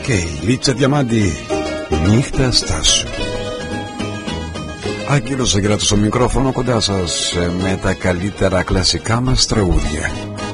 Λίτσα Διαμάντη, νύχτα στάσου. Άγγελος Αγγελάτος στο μικρόφωνο κοντά σας με τα καλύτερα κλασικά μας τραγούδια.